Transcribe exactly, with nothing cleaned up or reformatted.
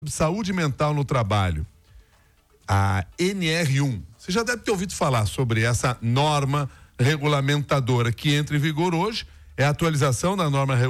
Saúde mental no trabalho, a N R um. Você já deve ter ouvido falar sobre essa norma regulamentadora que entra em vigor hoje. É a atualização da norma